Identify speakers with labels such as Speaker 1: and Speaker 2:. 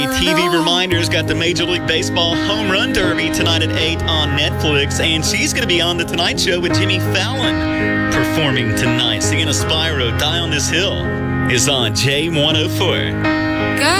Speaker 1: TV Reminders got the Major League Baseball Home Run Derby tonight at 8 on Netflix, and she's going to be on The Tonight Show with Jimmy Fallon performing tonight. Sienna Spyro, Die on This Hill, is on J104.
Speaker 2: Go!